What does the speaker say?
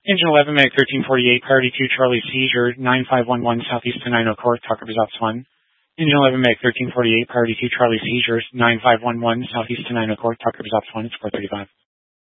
Engine 11, Meg 1348, priority 2, Charlie seizure, 9511 Southeast Tenino Court, Tucker Results 1. Engine 11, Meg 1348, priority 2, Charlie seizures, 9511 Southeast Tenino Court, Tucker Results 1, it's 435.